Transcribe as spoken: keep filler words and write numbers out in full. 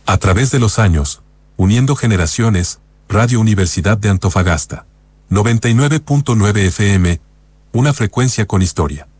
A través de los años, uniendo generaciones, Radio Universidad de Antofagasta. noventa y nueve punto nueve F M, una frecuencia con historia.